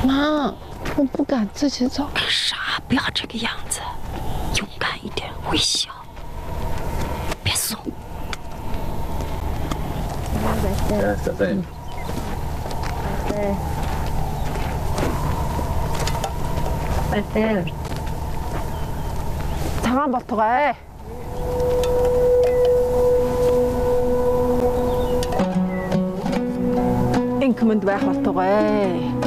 妈，我不敢自己走。 干啥？不要这个样子，勇敢一点，微笑，别怂。 小贝。 네. 장안부터 가. 잉크면 왜 부터 가?